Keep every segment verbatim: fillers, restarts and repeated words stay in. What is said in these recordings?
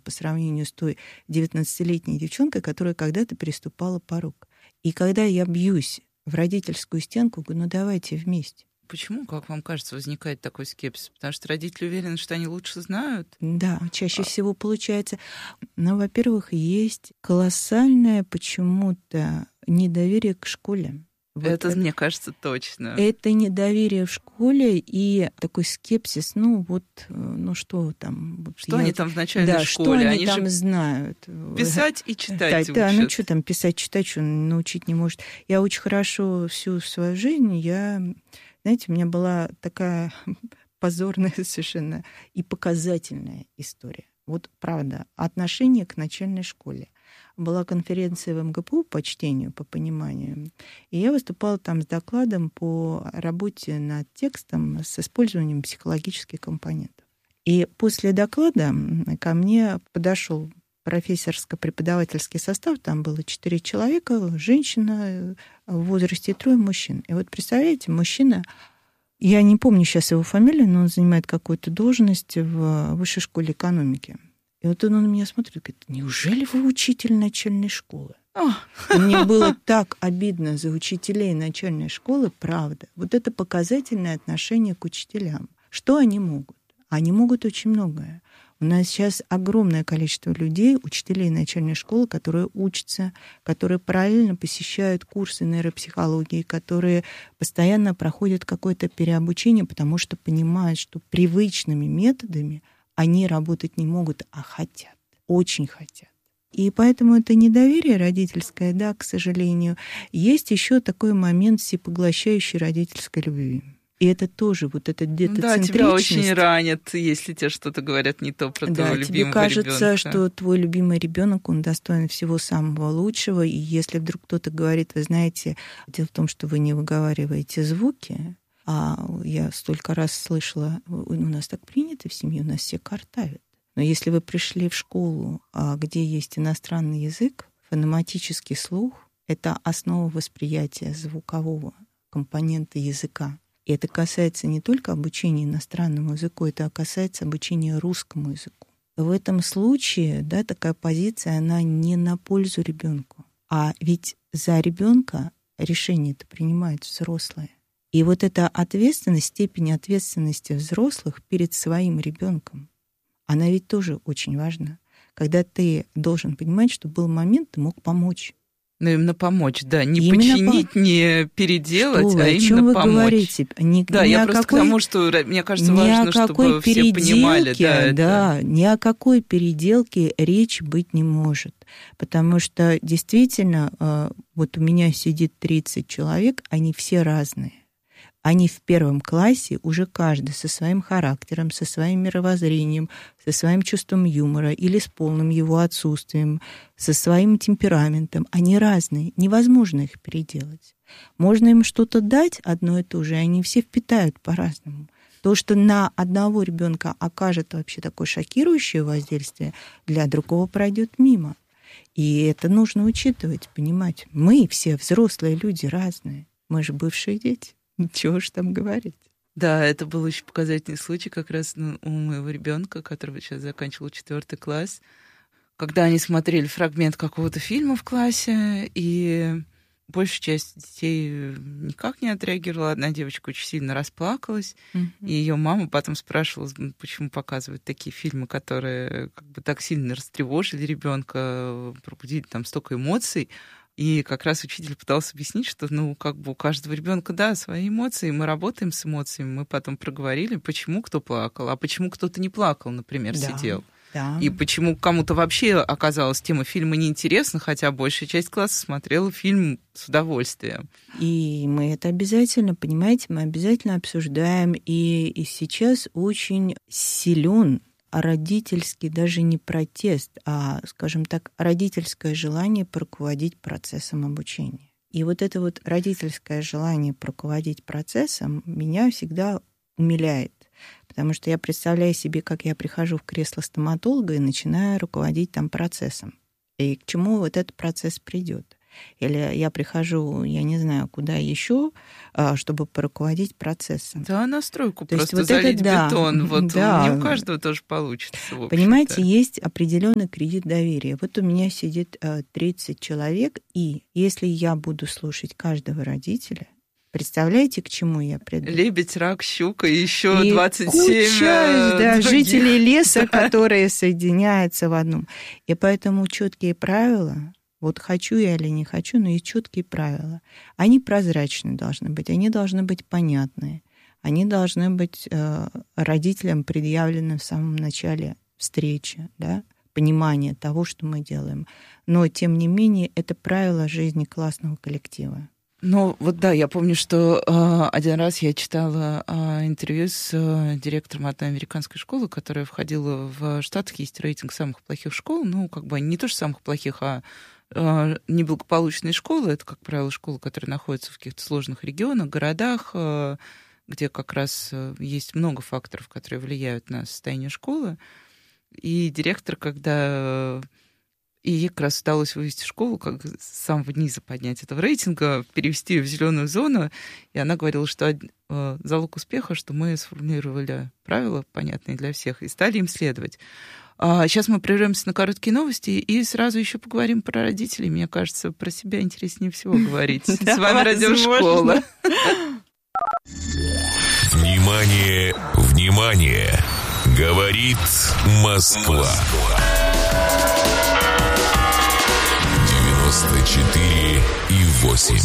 по сравнению с той девятнадцатилетней девчонкой, которая когда-то переступала порог. И когда я бьюсь в родительскую стенку, говорю, ну давайте вместе. Почему, как вам кажется, возникает такой скепсис? Потому что родители уверены, что они лучше знают? Да, чаще а... всего получается. Ну, во-первых, есть колоссальное почему-то недоверие к школе. Вот это, это, мне кажется, точно. Это недоверие в школе и такой скепсис. Ну, вот, ну что там? Вот что я... они там в начальной да, школе? Что они, они там же знают? Писать и читать да, учат. Да, ну что там писать, читать, что он научить не может. Я очень хорошо всю свою жизнь, я, знаете, у меня была такая позорная совершенно и показательная история. Вот правда, отношение к начальной школе. Была конференция в эм гэ пэ у по чтению, по пониманию, и я выступала там с докладом по работе над текстом с использованием психологических компонентов. И после доклада ко мне подошел профессорско-преподавательский состав, там было четыре человека, женщина в возрасте и трое мужчин. И вот представляете, мужчина, я не помню сейчас его фамилию, но он занимает какую-то должность в высшей школе экономики. И вот он на меня смотрит и говорит, неужели вы учитель начальной школы? И мне было так обидно за учителей начальной школы, правда. Вот это показательное отношение к учителям. Что они могут? Они могут очень многое. У нас сейчас огромное количество людей, учителей начальной школы, которые учатся, которые параллельно посещают курсы нейропсихологии, которые постоянно проходят какое-то переобучение, потому что понимают, что привычными методами они работать не могут, а хотят, очень хотят. И поэтому это недоверие родительское, да, к сожалению. Есть еще такой момент всепоглощающей родительской любви. И это тоже вот это детоцентричность. Да, тебя очень ранят, если тебе что-то говорят не то про твоего да, любимого тебе кажется, ребенка. что твой любимый ребенок, он достоин всего самого лучшего. И если вдруг кто-то говорит, вы знаете, дело в том, что вы не выговариваете звуки, а я столько раз слышала, у нас так принято в семье, у нас все картавят. Но если вы пришли в школу, где есть иностранный язык, фонематический слух — это основа восприятия звукового компонента языка. И это касается не только обучения иностранному языку, это касается обучения русскому языку. В этом случае, да, такая позиция, она не на пользу ребенку. А ведь за ребенка решение-то принимают взрослые. И вот эта ответственность, степень ответственности взрослых перед своим ребенком, она ведь тоже очень важна. Когда ты должен понимать, что был момент, ты мог помочь. Ну, именно помочь, да. Не именно починить, по... не переделать, что, а о именно чем вы помочь. Говорите? Ни, да, ни я о просто какой, к тому, что, мне кажется, ни важно, о какой чтобы все понимали. Да, да, это... ни о какой переделке речи быть не может. Потому что действительно, вот у меня сидит тридцать человек, они все разные. Они в первом классе уже каждый со своим характером, со своим мировоззрением, со своим чувством юмора или с полным его отсутствием, со своим темпераментом. Они разные, невозможно их переделать. Можно им что-то дать одно и то же, и они все впитают по-разному. То, что на одного ребенка окажет вообще такое шокирующее воздействие, для другого пройдет мимо. И это нужно учитывать, понимать. Мы все взрослые люди разные. Мы же бывшие дети. Чего ж там говорить? Да, это был очень показательный случай как раз ну, у моего ребенка, который сейчас заканчивал четвертый класс, когда они смотрели фрагмент какого-то фильма в классе, и большая часть детей никак не отреагировала. Одна девочка очень сильно расплакалась, mm-hmm. и ее мама потом спрашивала, почему показывают такие фильмы, которые как бы так сильно растревожили ребенка, пробудили там столько эмоций. И как раз учитель пытался объяснить, что, ну, как бы у каждого ребенка, да, свои эмоции, мы работаем с эмоциями, мы потом проговорили, почему кто плакал, а почему кто-то не плакал, например, да, сидел. Да. И почему кому-то вообще оказалась тема фильма неинтересна, хотя большая часть класса смотрела фильм с удовольствием. И мы это обязательно, понимаете, мы обязательно обсуждаем, и, и сейчас очень силен родительский даже не протест, а, скажем так, родительское желание руководить процессом обучения. И вот это вот родительское желание руководить процессом меня всегда умиляет, потому что я представляю себе, как я прихожу в кресло стоматолога и начинаю руководить там процессом. И к чему вот этот процесс придет. Или я прихожу, я не знаю, куда еще, чтобы поруководить процессом. Да, на стройку То просто вот залить это, да, бетон. Вот да. не у каждого тоже получится. Понимаете, есть определенный кредит доверия. Вот у меня сидит тридцать человек, и если я буду слушать каждого родителя, представляете, к чему я приду? Лебедь, рак, щука и еще и двадцать семь куча, да, других. жителей леса, которые соединяются в одном. И поэтому четкие правила, вот хочу я или не хочу, но есть четкие правила. Они прозрачные должны быть, они должны быть понятные, они должны быть э, родителям предъявлены в самом начале встречи, да, понимание того, что мы делаем. Но, тем не менее, это правило жизни классного коллектива. Ну, вот да, я помню, что э, один раз я читала э, интервью с э, директором одной американской школы, которая входила в Штатах, есть рейтинг самых плохих школ, ну, как бы не то, что самых плохих, а э, неблагополучные школы. Это, как правило, школы, которые находятся в каких-то сложных регионах, городах, э, где как раз э, есть много факторов, которые влияют на состояние школы. И директор, когда... И ей как раз удалось вывести школу, как с самого низа поднять этого рейтинга, перевести ее в зеленую зону. И она говорила, что э, залог успеха, что мы сформулировали правила, понятные для всех, и стали им следовать. А сейчас мы прервемся на короткие новости и сразу еще поговорим про родителей. Мне кажется, про себя интереснее всего говорить. С вами Радиошкола. Внимание, внимание! Говорит Москва. девяносто четыре и восемь.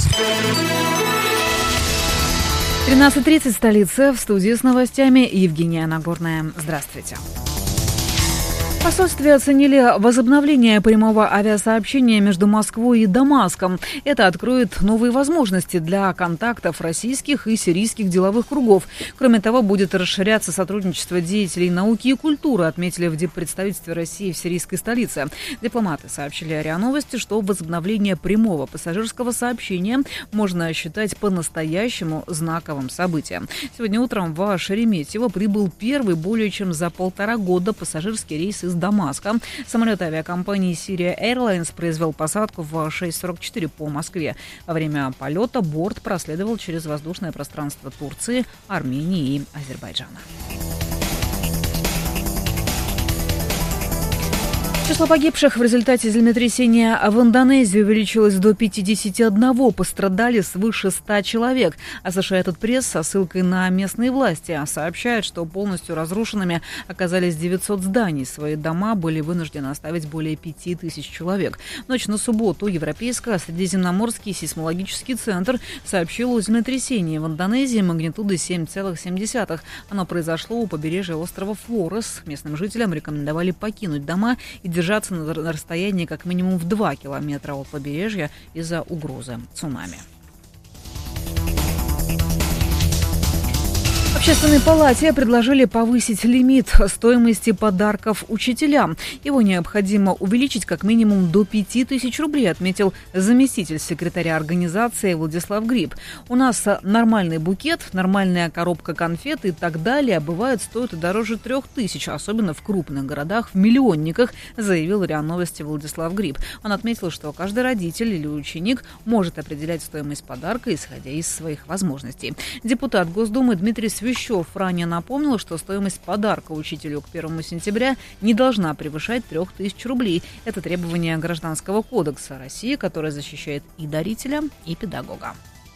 тринадцать тридцать, столица, в студии с новостями Евгения Нагорная. Здравствуйте. В посольстве оценили возобновление прямого авиасообщения между Москвой и Дамаском. Это откроет новые возможности для контактов российских и сирийских деловых кругов. Кроме того, будет расширяться сотрудничество деятелей науки и культуры, отметили в диппредставительстве России в сирийской столице. Дипломаты сообщили РИА Новости, что возобновление прямого пассажирского сообщения можно считать по-настоящему знаковым событием. Сегодня утром в Шереметьево прибыл первый более чем за полтора года пассажирский рейс из Дамаска. Самолет авиакомпании Syria Airlines произвел посадку в шесть сорок четыре по Москве. Во время полета борт проследовал через воздушное пространство Турции, Армении и Азербайджана. Число погибших в результате землетрясения в Индонезии увеличилось до пятидесяти одного, пострадали свыше ста человек. Associated Press со ссылкой на местные власти сообщает, что полностью разрушенными оказались девятьсот зданий. Свои дома были вынуждены оставить более пяти тысяч человек. В ночь на субботу Европейско-Средиземноморский сейсмологический центр сообщил о землетрясении в Индонезии магнитудой семь целых семь десятых. Оно произошло у побережья острова Флорес. Местным жителям рекомендовали покинуть дома и держаться на расстоянии как минимум в два километра от побережья из-за угрозы цунами. В Общественной палате предложили повысить лимит стоимости подарков учителям. Его необходимо увеличить как минимум до пяти тысяч рублей, отметил заместитель секретаря организации Владислав Гриб. У нас нормальный букет, нормальная коробка конфет и так далее бывает стоят дороже трех тысяч, особенно в крупных городах, в миллионниках, заявил РИА Новости Владислав Гриб. Он отметил, что каждый родитель или ученик может определять стоимость подарка, исходя из своих возможностей. Депутат Госдумы Дмитрий Свящев ранее напомнил, что стоимость подарка учителю к первому сентября не должна превышать трех тысяч рублей. Это требование Гражданского кодекса России, которое защищает и дарителя, и педагога.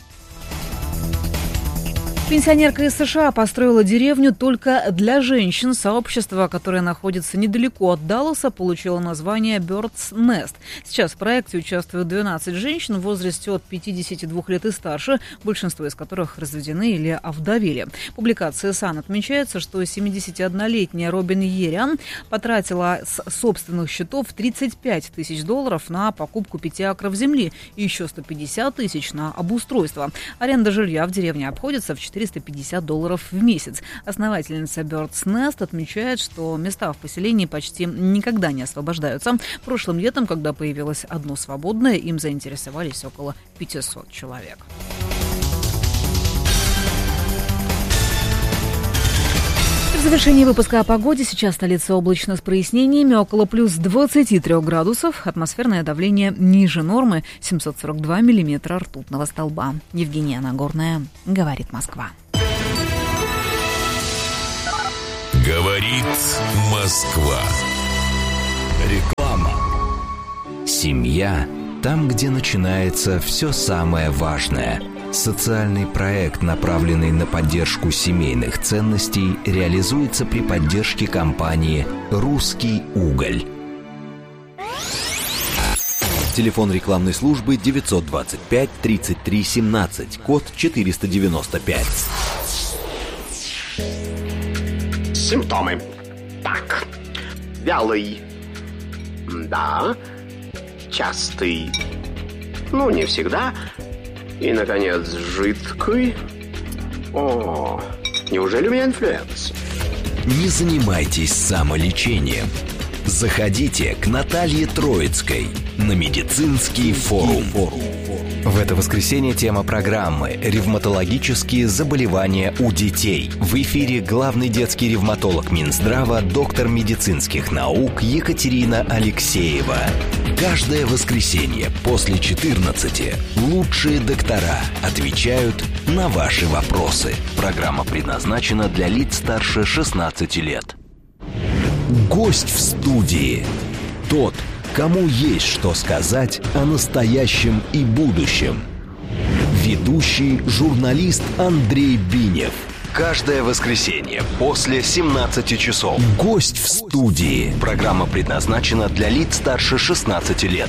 Пенсионерка из США построила деревню только для женщин. Сообщество, которое находится недалеко от Далласа, получило название Bird's Nest. Сейчас в проекте участвуют двенадцать женщин в возрасте от пятидесяти двух лет и старше, большинство из которых разведены или овдовели. В публикации Сан отмечается, что семидесятиоднолетняя Робин Ериан потратила с собственных счетов тридцать пять тысяч долларов на покупку пяти акров земли и еще сто пятьдесят тысяч на обустройство. Аренда жилья в деревне обходится в четыреста пятьдесят долларов в месяц. Основательница Bird's Nest отмечает, что места в поселении почти никогда не освобождаются. Прошлым летом, когда появилось одно свободное, им заинтересовались около пятисот человек. В завершение выпуска о погоде. Сейчас столица облачно с прояснениями, около плюс двадцати трёх градусов. Атмосферное давление ниже нормы, семьсот сорок два миллиметра ртутного столба. Евгения Нагорная, говорит Москва. Говорит Москва. Реклама. Семья там, где начинается все самое важное. Социальный проект, направленный на поддержку семейных ценностей, реализуется при поддержке компании «Русский уголь». Телефон рекламной службы девятьсот двадцать пять тридцать три семнадцать, код четыреста девяносто пять. Симптомы. Так. Вялый. Да. Частый. Ну, не всегда. И, наконец, жидкий. О, неужели у меня инфлюенс? Не занимайтесь самолечением. Заходите к Наталье Троицкой на медицинский форум. В это воскресенье тема программы «Ревматологические заболевания у детей». В эфире главный детский ревматолог Минздрава, доктор медицинских наук Екатерина Алексеева. Каждое воскресенье после четырнадцати лучшие доктора отвечают на ваши вопросы. Программа предназначена для лиц старше шестнадцати лет. Гость в студии. Тот, кому есть что сказать о настоящем и будущем. Ведущий журналист Андрей Бинев. Каждое воскресенье после семнадцати часов. Гость в студии. Программа предназначена для лиц старше шестнадцати лет.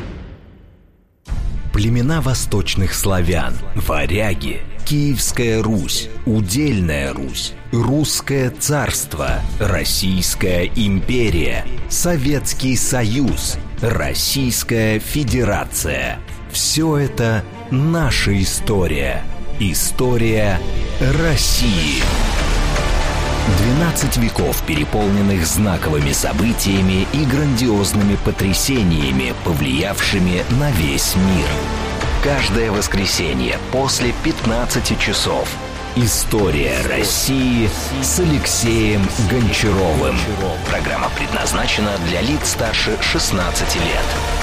Племена восточных славян, варяги, Киевская Русь, Удельная Русь, Русское царство, Российская империя, Советский Союз, Российская Федерация. Все это наша история. История России. двенадцать веков, переполненных знаковыми событиями и грандиозными потрясениями, повлиявшими на весь мир. Каждое воскресенье после пятнадцати часов. История России с Алексеем Гончаровым. Программа предназначена для лиц старше шестнадцати лет.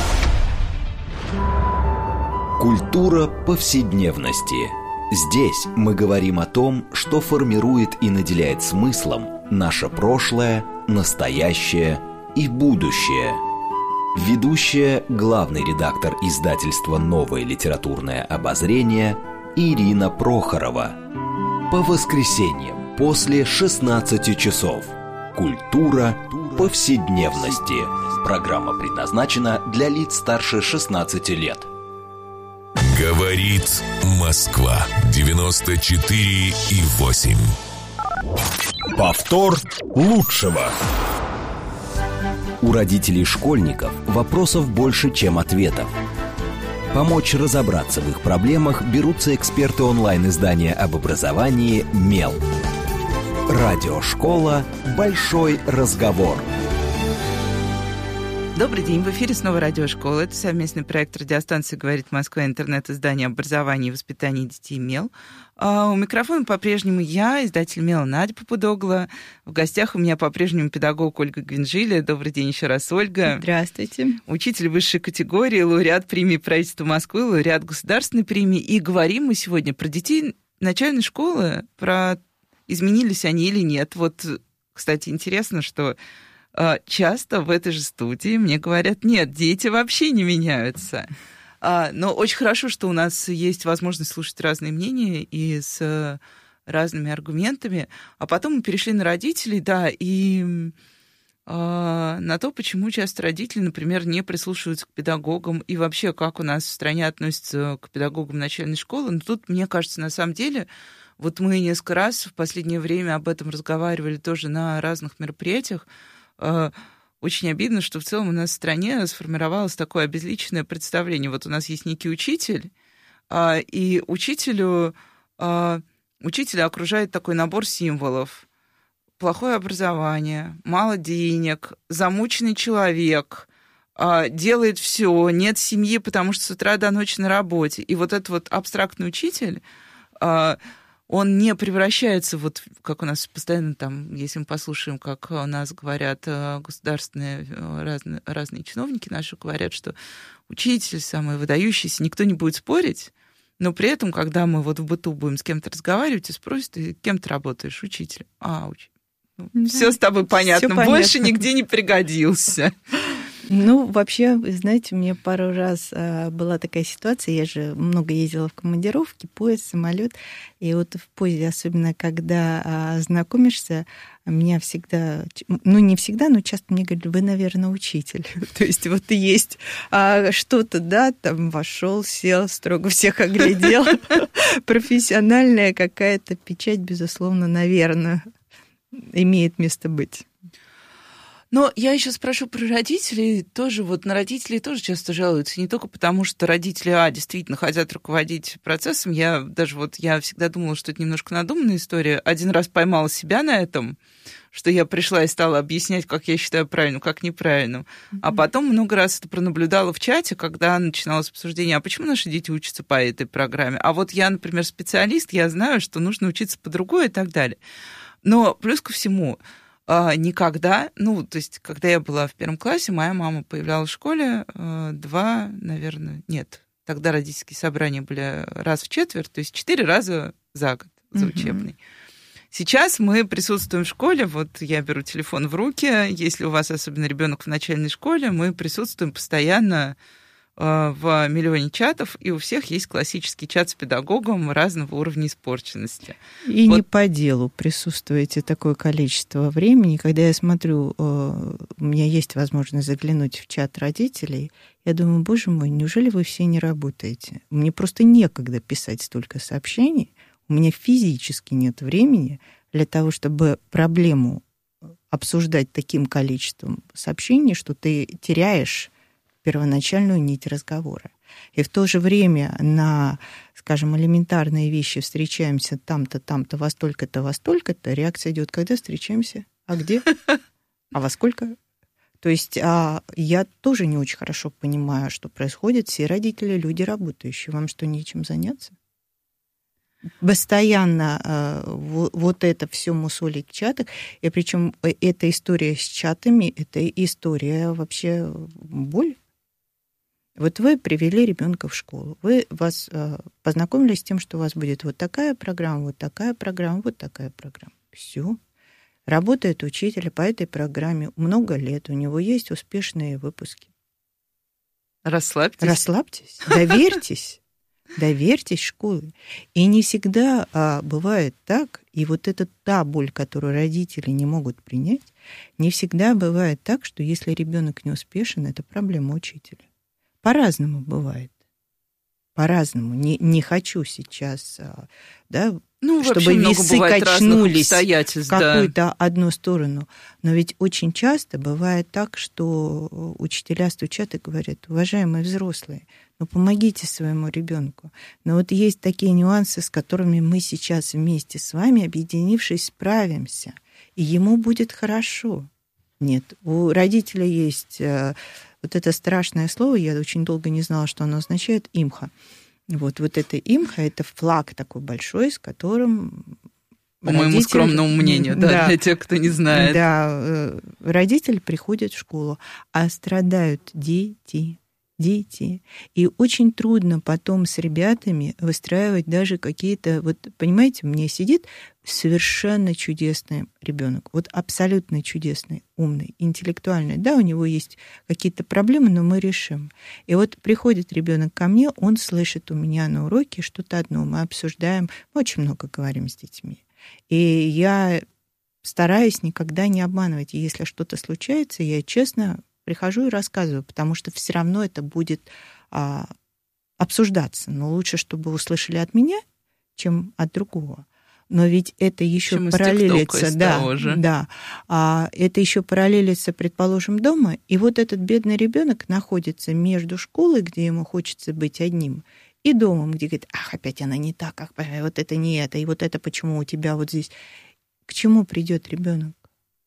Культура повседневности. Здесь мы говорим о том, что формирует и наделяет смыслом наше прошлое, настоящее и будущее. Ведущая, главный редактор издательства «Новое литературное обозрение» Ирина Прохорова. По воскресеньям после шестнадцати часов. Культура повседневности. Программа предназначена для лиц старше шестнадцати лет. Говорит Москва. девяносто четыре и восемь. Повтор лучшего. У родителей школьников вопросов больше, чем ответов. Помочь разобраться в их проблемах берутся эксперты онлайн-издания об образовании «Мел». Радиошкола «Большой разговор». Добрый день, в эфире снова радиошкола. Это совместный проект радиостанции «Говорит Москва», интернет-издание образования и воспитания детей «Мел». А у микрофона по-прежнему я, издатель «Мела» Надя Попудогла. В гостях у меня по-прежнему педагог Ольга Гвинжиля. Добрый день еще раз, Ольга. Здравствуйте. Учитель высшей категории, лауреат премии правительства Москвы, лауреат государственной премии. И говорим мы сегодня про детей начальной школы, про изменились они или нет. Вот, кстати, интересно, что часто в этой же студии мне говорят, нет, дети вообще не меняются. Но очень хорошо, что у нас есть возможность слушать разные мнения и с разными аргументами. А потом мы перешли на родителей, да, и на то, почему часто родители, например, не прислушиваются к педагогам и вообще, как у нас в стране относятся к педагогам начальной школы. Но тут, мне кажется, на самом деле, вот мы несколько раз в последнее время об этом разговаривали тоже на разных мероприятиях. Очень обидно, что в целом у нас в стране сформировалось такое обезличенное представление. Вот у нас есть некий учитель, и учителю, учителя окружает такой набор символов. Плохое образование, мало денег, замученный человек, делает все, нет семьи, потому что с утра до ночи на работе. И вот этот вот абстрактный учитель, он не превращается, вот как у нас постоянно там, если мы послушаем, как у нас говорят государственные разные, разные чиновники наши, говорят, что учитель самый выдающийся, никто не будет спорить, но при этом, когда мы вот в быту будем с кем-то разговаривать и спросят, ты кем ты работаешь? Учитель. А, учитель. Ну, да. Все с тобой понятно, понятно, больше нигде не пригодился. Ну, вообще, знаете, у меня пару раз а, была такая ситуация, я же много ездила в командировки, поезд, самолет, и вот в поезде, особенно когда а, знакомишься, меня всегда, ну, не всегда, но часто мне говорят, вы, наверное, учитель. То есть вот есть а, что-то, да, там вошел, сел, строго всех оглядел, профессиональная какая-то печать, безусловно, наверное, имеет место быть. Но я еще спрошу про родителей. Тоже вот на родителей тоже часто жалуются. Не только потому, что родители, а, действительно хотят руководить процессом. Я даже вот, я всегда думала, что это немножко надуманная история. Один раз поймала себя на этом, что я пришла и стала объяснять, как я считаю правильным, как неправильным. Mm-hmm. А потом много раз это пронаблюдала в чате, когда начиналось обсуждение, а почему наши дети учатся по этой программе? А вот я, например, специалист, я знаю, что нужно учиться по другой и так далее. Но плюс ко всему, никогда, ну, то есть, когда я была в первом классе, моя мама появлялась в школе два, наверное, нет, тогда родительские собрания были раз в четверть, то есть четыре раза за год, за учебный. Mm-hmm. Сейчас мы присутствуем в школе, вот я беру телефон в руки, если у вас особенно ребенок в начальной школе, мы присутствуем постоянно в миллионе чатов, и у всех есть классический чат с педагогом разного уровня испорченности. И вот. Не по делу присутствуете такое количество времени. Когда я смотрю, у меня есть возможность заглянуть в чат родителей, я думаю, боже мой, неужели вы все не работаете? Мне просто некогда писать столько сообщений, у меня физически нет времени для того, чтобы проблему обсуждать таким количеством сообщений, что ты теряешь первоначальную нить разговора. И в то же время на, скажем, элементарные вещи встречаемся там-то, там-то, во столько-то, во столько-то, реакция идет, когда встречаемся? А где? А во сколько? То есть а, я тоже не очень хорошо понимаю, что происходит. Все родители, люди работающие. Вам что, нечем заняться? Постоянно э, вот это все мусолить в чатах. И причем эта история с чатами, это история вообще боль. Вот вы привели ребенка в школу, вы вас э, познакомились с тем, что у вас будет вот такая программа, вот такая программа, вот такая программа. Все. Работает учитель по этой программе много лет, у него есть успешные выпуски. Расслабьтесь. Расслабьтесь, доверьтесь, доверьтесь школе. И не всегда а, бывает так, и вот это та боль, которую родители не могут принять, не всегда бывает так, что если ребенок не успешен, это проблема учителя. По-разному бывает. По-разному. Не, не хочу сейчас, да, ну, чтобы весы качнулись в какую-то да. одну сторону. Но ведь очень часто бывает так, что учителя стучат и говорят, уважаемые взрослые, ну помогите своему ребенку. Но вот есть такие нюансы, с которыми мы сейчас вместе с вами, объединившись, справимся. И ему будет хорошо. Нет, у родителя есть... Вот это страшное слово, я очень долго не знала, что оно означает, имха. Вот, вот это имха, это флаг такой большой, с которым... По родитель, моему скромному мнению, да, да, для тех, кто не знает. Да, родитель приходит в школу, а страдают дети, дети. И очень трудно потом с ребятами выстраивать даже какие-то... Вот, понимаете, мне сидит совершенно чудесный ребенок, вот абсолютно чудесный, умный, интеллектуальный. Да, у него есть какие-то проблемы, но мы решим. И вот приходит ребенок ко мне, он слышит у меня на уроке что-то одно, мы обсуждаем, мы очень много говорим с детьми. И я стараюсь никогда не обманывать. И если что-то случается, я честно прихожу и рассказываю, потому что все равно это будет а, обсуждаться. Но лучше, чтобы услышали от меня, чем от другого. Но ведь это еще чем параллелится, да, да, а, это еще параллелится, предположим, дома. И вот этот бедный ребенок находится между школой, где ему хочется быть одним, и домом, где говорит, ах, опять она не так, как вот это не это, и вот это почему у тебя вот здесь. К чему придет ребенок?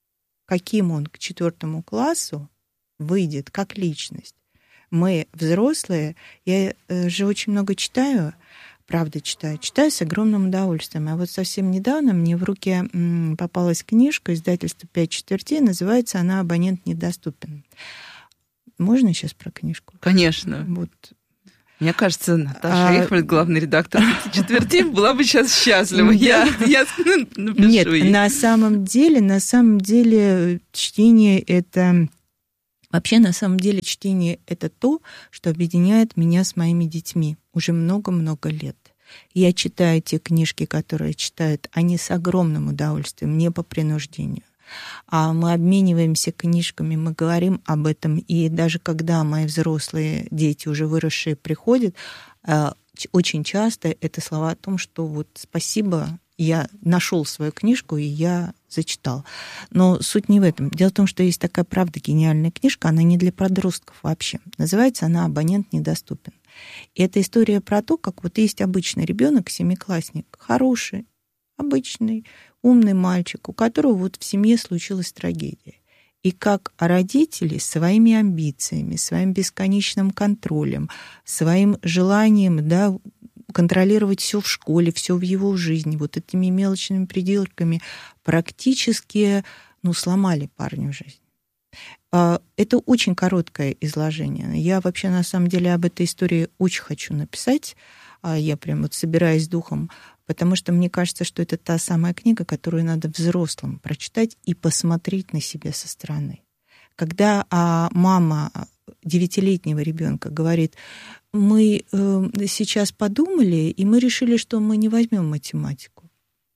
Каким он к четвертому классу выйдет как личность? Мы взрослые, я же очень много читаю, правда читаю. Читаю с огромным удовольствием. А вот совсем недавно мне в руки попалась книжка издательства «Пять четвертей». Называется она «Абонент недоступен». Можно сейчас про книжку? Конечно. Вот. Мне кажется, Наташа а... Эхмельд, главный редактор «Пяти четвертей», была бы сейчас счастлива. Я, я напишу Нет, ей. на самом деле, на самом деле чтение это... Вообще, на самом деле, чтение — это то, что объединяет меня с моими детьми уже много-много лет. Я читаю те книжки, которые читают они с огромным удовольствием, не по принуждению. А мы обмениваемся книжками, мы говорим об этом, и даже когда мои взрослые дети, уже выросшие, приходят, очень часто это слова о том, что вот спасибо, я нашел свою книжку, и я зачитал. Но суть не в этом. Дело в том, что есть такая, правда, гениальная книжка, она не для подростков вообще. Называется она «Абонент недоступен». И это история про то, как вот есть обычный ребенок, семиклассник, хороший, обычный, умный мальчик, у которого вот в семье случилась трагедия. И как родители своими амбициями, своим бесконечным контролем, своим желанием, да, контролировать все в школе, все в его жизни, вот этими мелочными приделками практически, ну, сломали парню жизнь. Это очень короткое изложение. Я вообще, на самом деле, об этой истории очень хочу написать. Я прям вот собираюсь духом, потому что мне кажется, что это та самая книга, которую надо взрослым прочитать и посмотреть на себя со стороны. Когда а, мама девятилетнего ребенка говорит: мы э, сейчас подумали, и мы решили, что мы не возьмем математику.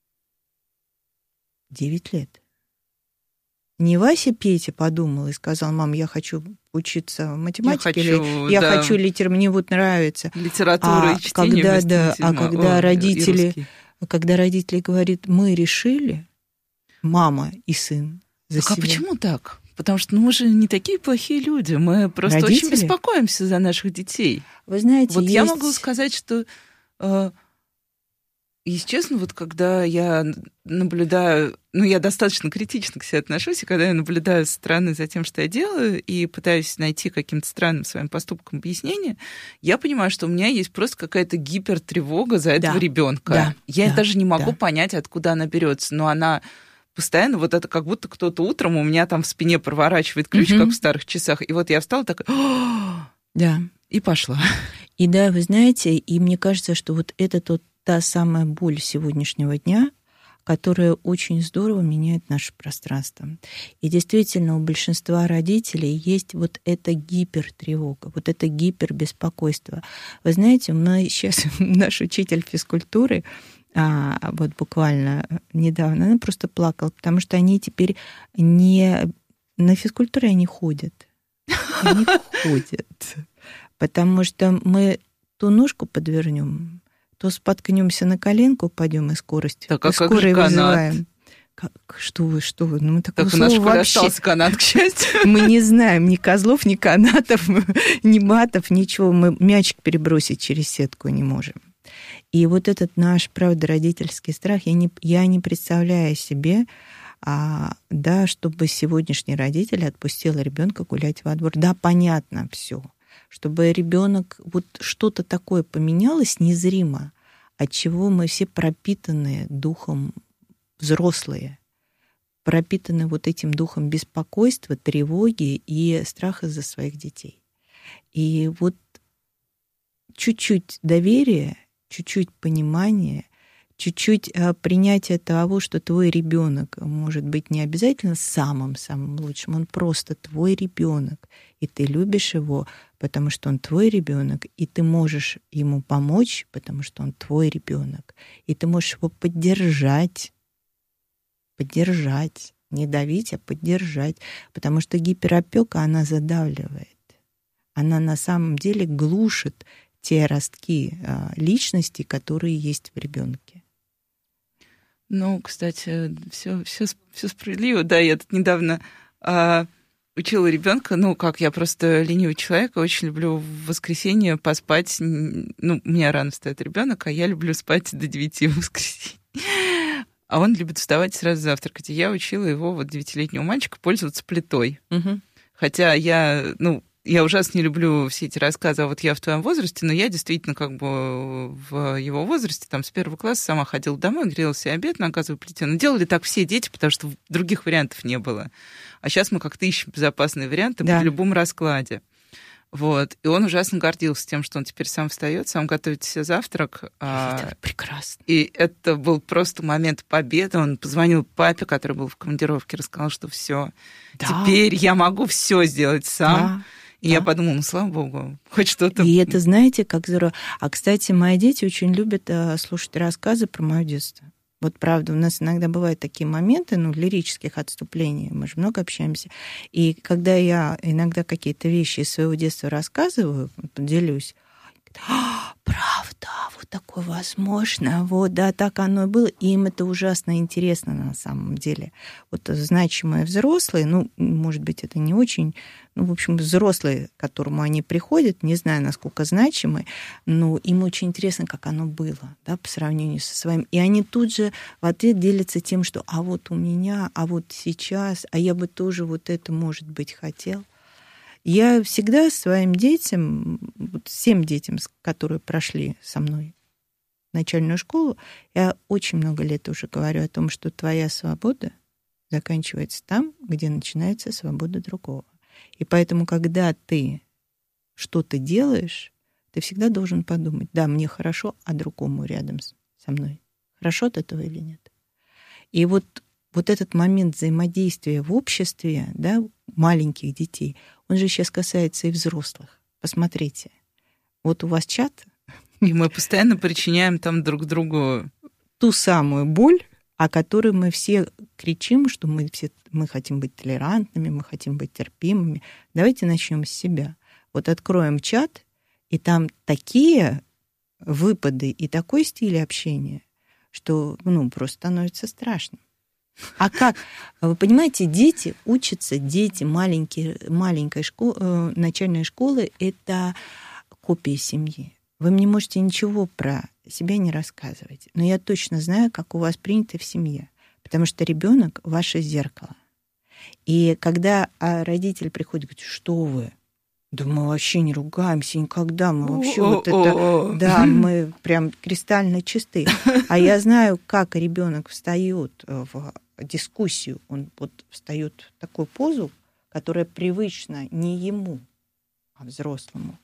Девять лет. Не Вася Петя подумал и сказал: мам, я хочу учиться в математике, я хочу, или я да. хочу литер, мне вот нравится. Литература а и чтение. Когда, да, а когда О, родители, когда родители говорят: мы решили, мама и сын за так себя. А почему так? Потому что ну, мы же не такие плохие люди, мы просто родители? Очень беспокоимся за наших детей. Вы знаете, вот есть... я могу сказать, что, э, если честно, вот когда я наблюдаю, ну, я достаточно критично к себе отношусь, и когда я наблюдаю со стороны за тем, что я делаю, и пытаюсь найти каким-то странным своим поступкам объяснение, я понимаю, что у меня есть просто какая-то гипертревога за этого да. ребенка. Да. Я да. даже не могу да. понять, откуда она берется, но она... Постоянно вот это как будто кто-то утром у меня там в спине проворачивает ключ, угу. как в старых часах, и вот я встала такая, да, и пошла. И да, вы знаете, и мне кажется, что вот это тот, та самая боль сегодняшнего дня, которая очень здорово меняет наше пространство. И действительно, у большинства родителей есть вот эта гипертревога, вот это гипербеспокойство. Вы знаете, мы сейчас, наш учитель физкультуры, А, вот буквально недавно, она просто плакала, потому что они теперь не... На физкультуру они ходят. Они ходят. Потому что мы ту ножку подвернем, то споткнемся на коленку, упадем и скорость. Так, а и как же вызываем. Как, что вы, что вы? Ну, мы такого так у нас в школе вообще... остался канат, к счастью. Мы не знаем ни козлов, ни канатов, ни матов, ничего. Мы мячик перебросить через сетку не можем. И вот этот наш, правда, родительский страх, я не, я не представляю себе, а, да, чтобы сегодняшний родитель отпустил ребенка гулять во двор. Да, понятно все, чтобы ребенок вот что-то такое поменялось незримо, от чего мы все пропитаны духом взрослые, пропитаны вот этим духом беспокойства, тревоги и страха за своих детей. И вот чуть-чуть доверия, чуть-чуть понимания, чуть-чуть принятия того, что твой ребенок может быть не обязательно самым-самым лучшим, он просто твой ребенок, и ты любишь его, потому что он твой ребенок, и ты можешь ему помочь, потому что он твой ребенок, и ты можешь его поддержать, поддержать, не давить, а поддержать, потому что гиперопека, она задавливает, она на самом деле глушит те ростки а, личности, которые есть в ребенке. Ну, кстати, все, все, все справедливо. Да, я тут недавно а, учила ребенка. Ну, как я просто ленивый человек, очень люблю в воскресенье поспать. Ну, у меня рано встает ребенок, а я люблю спать до девяти в воскресенье. А он любит вставать сразу завтракать. И я учила его, вот девятилетнего мальчика, пользоваться плитой. Угу. Хотя я, ну, Я ужасно не люблю все эти рассказы, а вот я в твоем возрасте, но я действительно как бы в его возрасте, там, с первого класса сама ходила домой, грела себе обед на газовой плите. Но делали так все дети, потому что других вариантов не было. А сейчас мы как-то ищем безопасные варианты да. при любом раскладе. Вот. И он ужасно гордился тем, что он теперь сам встает, сам готовит себе завтрак. Это а... прекрасно. И это был просто момент победы. Он позвонил папе, который был в командировке, рассказал, что все, да. теперь я могу все сделать сам. Да. И да. я подумала, ну, слава богу, хоть что-то... И это, знаете, как здорово. А, кстати, мои дети очень любят а, слушать рассказы про мое детство. Вот правда, у нас иногда бывают такие моменты, ну, лирических отступлений, мы же много общаемся. И когда я иногда какие-то вещи из своего детства рассказываю, делюсь, а, правда, вот такое возможно, вот, да, так оно и было. И им это ужасно интересно на самом деле. Вот значимые взрослые, ну, может быть, это не очень, ну, в общем, взрослые, к которому они приходят, не знаю, насколько значимые, но им очень интересно, как оно было, да, по сравнению со своим. И они тут же в ответ делятся тем, что а вот у меня, а вот сейчас, а я бы тоже вот это, может быть, хотел. Я всегда своим детям, вот всем детям, которые прошли со мной начальную школу, я очень много лет уже говорю о том, что твоя свобода заканчивается там, где начинается свобода другого. И поэтому, когда ты что-то делаешь, ты всегда должен подумать, да, мне хорошо, а другому рядом со мной хорошо от этого или нет. И вот, вот этот момент взаимодействия в обществе, да, маленьких детей, он же сейчас касается и взрослых. Посмотрите, вот у вас чат. И мы постоянно причиняем там друг другу ту самую боль, о которой мы все кричим, что мы все мы хотим быть толерантными, мы хотим быть терпимыми. Давайте начнем с себя. Вот откроем чат, и там такие выпады и такой стиль общения, что, ну, просто становится страшно. А как? Вы понимаете, дети учатся, дети, маленькие, маленькая школа, начальная школа — это копия семьи. Вы мне можете ничего про себя не рассказывать, но я точно знаю, как у вас принято в семье, потому что ребенок — ваше зеркало. И когда родитель приходит и говорит, что вы? Да мы вообще не ругаемся никогда, мы вообще вот это, да, мы прям кристально чисты. А я знаю, как ребенок встает в дискуссию, он вот встает в такую позу, которая привычна не ему, а взрослому.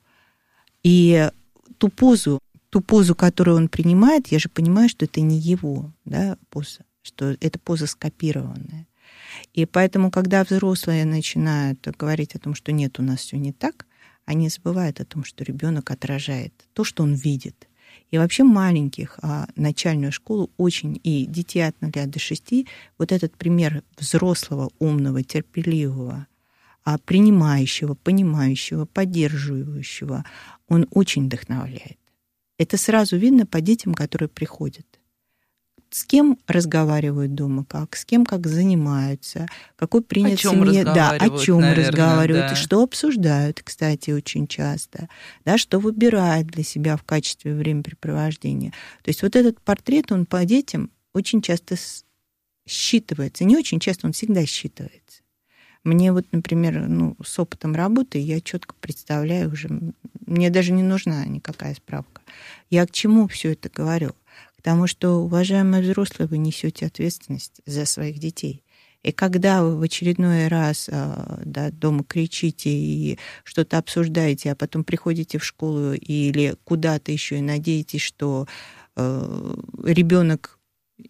И ту позу, ту позу, которую он принимает, я же понимаю, что это не его, да, поза, что это поза скопированная. И поэтому, когда взрослые начинают говорить о том, что нет, у нас все не так, они забывают о том, что ребенок отражает то, что он видит. И вообще маленьких а, начальную школу очень, и детей от нуля до шести, вот этот пример взрослого, умного, терпеливого, а, принимающего, понимающего, поддерживающего, он очень вдохновляет. Это сразу видно по детям, которые приходят. С кем разговаривают дома, как, с кем как занимаются, какой принят в семье, да, о чем разговаривают, да. Что обсуждают, кстати, очень часто, да, что выбирают для себя в качестве времяпрепровождения. То есть вот этот портрет, он по детям очень часто считывается, не очень часто, он всегда считывается. Мне вот, например, ну, с опытом работы я четко представляю уже, мне даже не нужна никакая справка. Я к чему все это говорю? Потому что, уважаемые взрослые, вы несете ответственность за своих детей. И когда вы в очередной раз, да, дома кричите и что-то обсуждаете, а потом приходите в школу или куда-то еще и надеетесь, что ребенок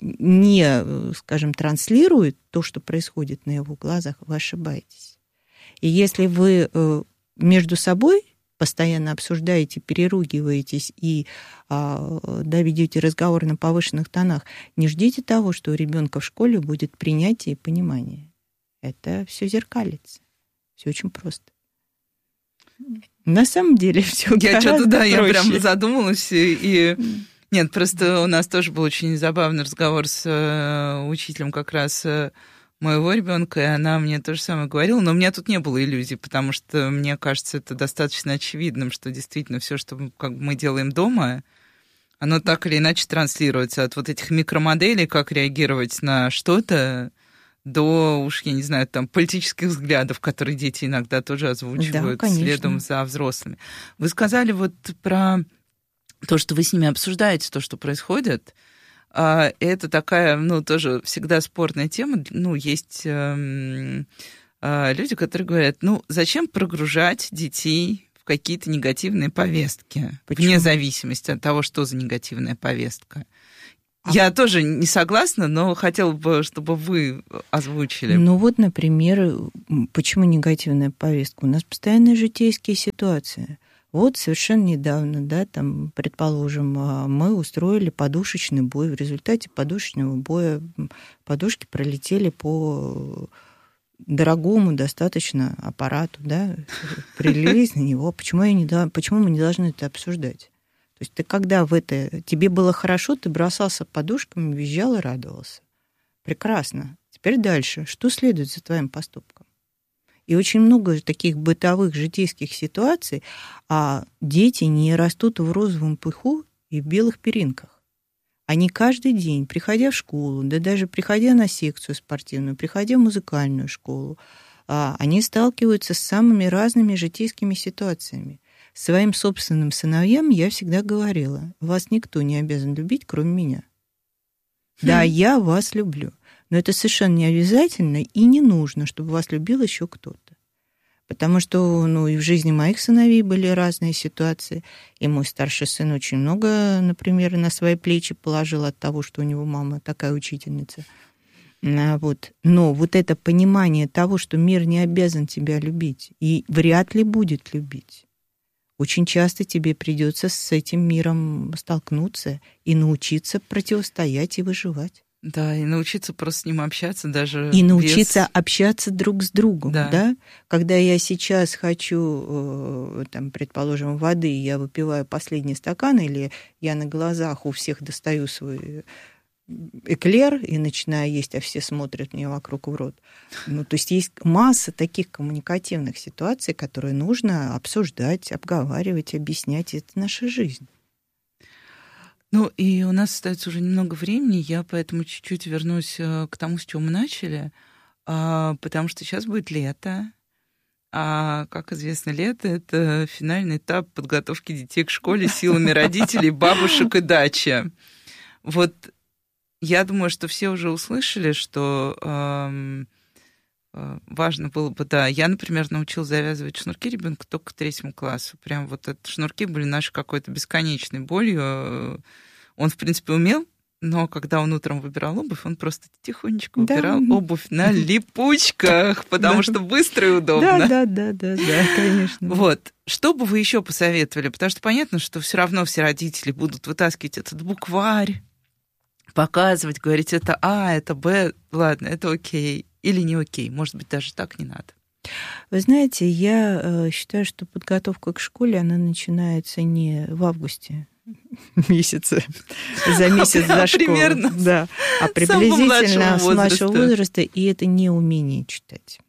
не, скажем, транслирует то, что происходит на его глазах, вы ошибаетесь. И если вы между собой постоянно обсуждаете, переругиваетесь и а, да, ведете разговор на повышенных тонах, не ждите того, что у ребенка в школе будет принятие и понимание. Это все зеркалится. Все очень просто. На самом деле все Я гораздо что-то, да, проще. Я прям задумалась и... Нет, просто у нас тоже был очень забавный разговор с э, учителем как раз э, моего ребенка, и она мне то же самое говорила, но у меня тут не было иллюзий, потому что мне кажется, это достаточно очевидным, что действительно все, что мы, как мы делаем дома, оно так или иначе транслируется от вот этих микромоделей, как реагировать на что-то, до уж, я не знаю, там, политических взглядов, которые дети иногда тоже озвучивают, да, следом за взрослыми. Вы сказали вот про то, что вы с ними обсуждаете, то, что происходит. Это такая, ну, тоже всегда спорная тема. Ну, есть люди, которые говорят, ну, зачем прогружать детей в какие-то негативные повестки? Почему? Вне зависимости от того, что за негативная повестка. Я тоже не согласна, но хотела бы, чтобы вы озвучили. Ну вот, например, почему негативная повестка? У нас постоянно житейские ситуации. Вот совершенно недавно, да, там, предположим, мы устроили подушечный бой. В результате подушечного боя подушки пролетели по дорогому достаточно аппарату, да, прилились на него. Почему, я не, почему мы не должны это обсуждать? То есть ты когда в это... Тебе было хорошо, ты бросался подушками, визжал и радовался. Прекрасно. Теперь дальше. Что следует за твоим поступком? И очень много таких бытовых житейских ситуаций, а дети не растут в розовом пуху и в белых перинках. Они каждый день, приходя в школу, да даже приходя на секцию спортивную, приходя в музыкальную школу, они сталкиваются с самыми разными житейскими ситуациями. Своим собственным сыновьям я всегда говорила, вас никто не обязан любить, кроме меня. Да, я вас люблю, но это совершенно не обязательно и не нужно, чтобы вас любил еще кто-то. Потому что, ну, и в жизни моих сыновей были разные ситуации, и мой старший сын очень много, например, на свои плечи положил от того, что у него мама такая учительница. Вот. Но вот это понимание того, что мир не обязан тебя любить и вряд ли будет любить, очень часто тебе придется с этим миром столкнуться и научиться противостоять и выживать. Да, и научиться просто с ним общаться даже И научиться без... общаться друг с другом, да. да? Когда я сейчас хочу, там, предположим, воды, я выпиваю последний стакан, или я на глазах у всех достаю свой эклер и начинаю есть, а все смотрят мне вокруг в рот. Ну, то есть есть масса таких коммуникативных ситуаций, которые нужно обсуждать, обговаривать, объяснять. Это наша жизнь. Ну, и у нас остается уже немного времени, я поэтому чуть-чуть вернусь к тому, с чего мы начали, потому что сейчас будет лето, а, как известно, лето — это финальный этап подготовки детей к школе силами родителей, бабушек и дачи. Вот я думаю, что все уже услышали, что э, э, важно было бы, да, я, например, научилась завязывать шнурки ребенка только к третьему классу. Прям вот это шнурки были нашей какой-то бесконечной болью. Он, в принципе, умел, но когда он утром выбирал обувь, он просто тихонечко выбирал да. обувь на липучках, потому что быстро и удобно. Да, да, да, да, да, конечно. Вот. Что бы вы еще посоветовали? Потому что понятно, что все равно все родители будут вытаскивать этот букварь, показывать, говорить, это А, это Б, ладно, это окей или не окей. Может быть, даже так не надо. Вы знаете, я считаю, что подготовка к школе, она начинается не в августе месяце, за месяц до школы, да, а приблизительно с младшего возраста, и это не умение читать.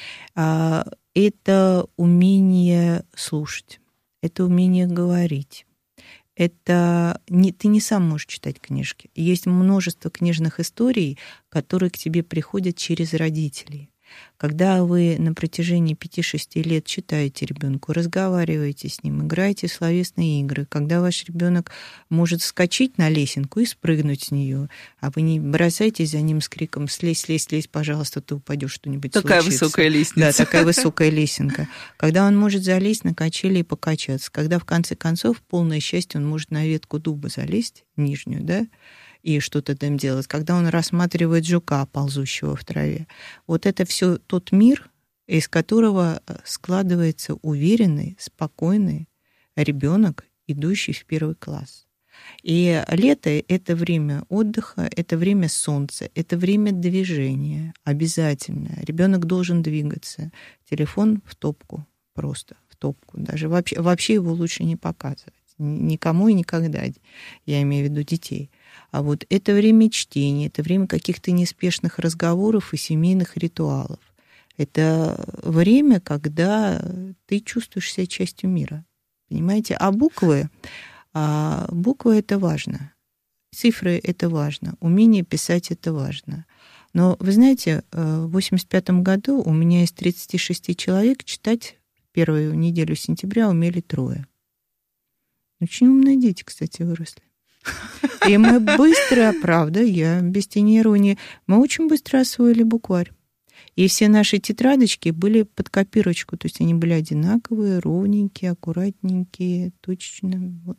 Это умение слушать, это умение говорить. Это не, ты не сам можешь читать книжки. Есть множество книжных историй, которые к тебе приходят через родителей. Когда вы на протяжении пяти-шести лет читаете ребенку, разговариваете с ним, играете в словесные игры, когда ваш ребенок может вскочить на лесенку и спрыгнуть с нее, а вы не бросаетесь за ним с криком «слезь, слезь, слезь, пожалуйста, ты упадешь, что-нибудь такая случится». Такая высокая лестница. Да, такая высокая лесенка. Когда он может залезть на качели и покачаться, когда в конце концов, полное счастье, он может на ветку дуба залезть, нижнюю, да, и что-то там делать, когда он рассматривает жука, ползущего в траве. Вот это все тот мир, из которого складывается уверенный, спокойный ребенок, идущий в первый класс. И лето — это время отдыха, это время солнца, это время движения обязательно. Ребенок должен двигаться. Телефон в топку, просто в топку. Даже вообще, вообще его лучше не показывать. Никому и никогда, я имею в виду детей. А вот это время чтения, это время каких-то неспешных разговоров и семейных ритуалов. Это время, когда ты чувствуешь себя частью мира. Понимаете? А буквы, а буквы — это важно. Цифры — это важно. Умение писать — это важно. Но, вы знаете, в восемьдесят пятом году у меня из тридцати шести человек читать первую неделю сентября умели трое. Очень умные дети, кстати, выросли. И мы быстро, правда, я без тени иронии, мы очень быстро освоили букварь. И все наши тетрадочки были под копирочку, то есть они были одинаковые, ровненькие, аккуратненькие, точно. Вот.